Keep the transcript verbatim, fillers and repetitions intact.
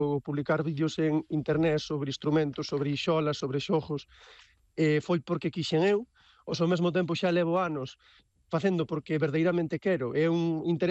publicar vídeos en internet sobre instrumentos, sobre xolas, sobre xogos, eh, foi porque quixen eu, ou ao mesmo tempo xa levo anos facendo porque verdadeiramente quero, é un interese